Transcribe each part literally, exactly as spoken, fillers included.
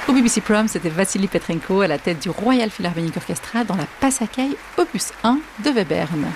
Au B B C Proms, c'était Vassili Petrenko à la tête du Royal Philharmonic Orchestra dans la Passacaglie opus un de Webern.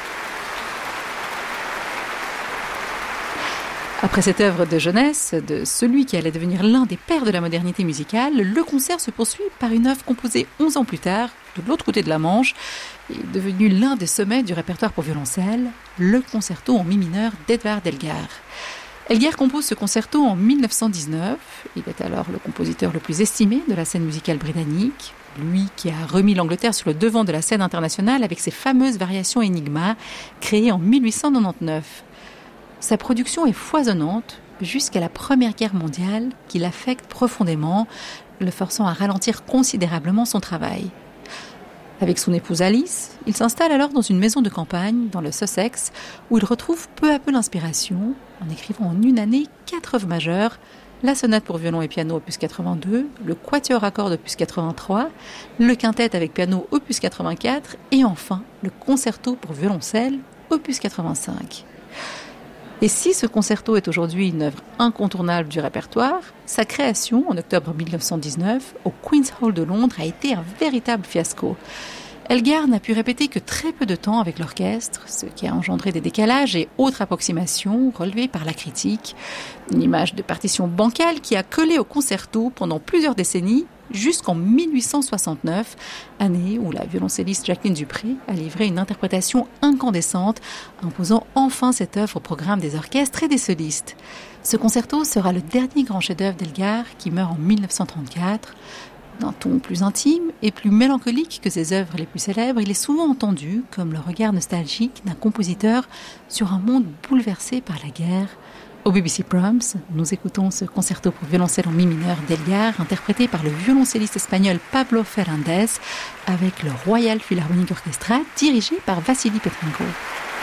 Après cette œuvre de jeunesse, de celui qui allait devenir l'un des pères de la modernité musicale, le concert se poursuit par une œuvre composée onze ans plus tard, de l'autre côté de la Manche, et devenu l'un des sommets du répertoire pour violoncelle, le concerto en mi mineur d'Edvard Elgar. Elgar compose ce concerto en mille neuf cent dix-neuf. Il est alors le compositeur le plus estimé de la scène musicale britannique. Lui qui a remis l'Angleterre sur le devant de la scène internationale avec ses fameuses variations Enigma, créées en mille huit cent quatre-vingt-dix-neuf. Sa production est foisonnante jusqu'à la Première Guerre mondiale qui l'affecte profondément, le forçant à ralentir considérablement son travail. Avec son épouse Alice, il s'installe alors dans une maison de campagne, dans le Sussex, où il retrouve peu à peu l'inspiration, en écrivant en une année quatre œuvres majeures, la sonate pour violon et piano opus quatre-vingt-deux, le quatuor à cordes opus quatre-vingt-trois, le quintet avec piano opus quatre-vingt-quatre et enfin le concerto pour violoncelle opus quatre-vingt-cinq. Et si ce concerto est aujourd'hui une œuvre incontournable du répertoire, sa création en octobre mille neuf cent dix-neuf au Queen's Hall de Londres a été un véritable fiasco. Elgar n'a pu répéter que très peu de temps avec l'orchestre, ce qui a engendré des décalages et autres approximations relevées par la critique. Une image de partition bancale qui a collé au concerto pendant plusieurs décennies, jusqu'en mille huit cent soixante-neuf, année où la violoncelliste Jacqueline Dupré a livré une interprétation incandescente, imposant enfin cette œuvre au programme des orchestres et des solistes. Ce concerto sera le dernier grand chef-d'œuvre d'Elgar, qui meurt en mille neuf cent trente-quatre. D'un ton plus intime et plus mélancolique que ses œuvres les plus célèbres, il est souvent entendu comme le regard nostalgique d'un compositeur sur un monde bouleversé par la guerre. Au B B C Proms, nous écoutons ce concerto pour violoncelle en mi mineur d'Elgar, interprété par le violoncelliste espagnol Pablo Fernández, avec le Royal Philharmonic Orchestra, dirigé par Vassili Petrenko.